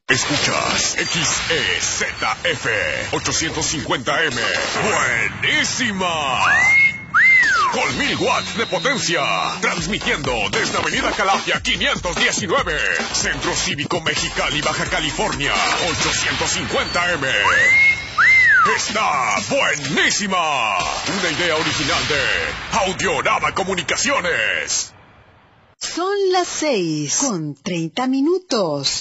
Escuchas XEZF 850M. ¡Buenísima! Con 1000 watts de potencia. Transmitiendo desde Avenida Calafia 519. Centro Cívico Mexicali, Baja California. 850M. Está buenísima. Una idea original de Audiorama Comunicaciones. Son las 6:30.